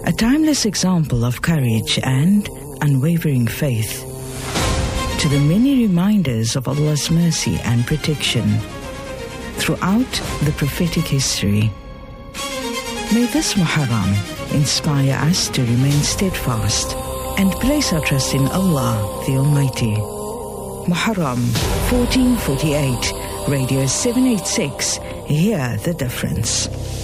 a timeless example of courage and unwavering faith. To the many reminders of Allah's mercy and protection throughout the prophetic history. May this Muharram inspire us to remain steadfast and place our trust in Allah, the Almighty. Muharram 1448, Radio 786, hear the difference.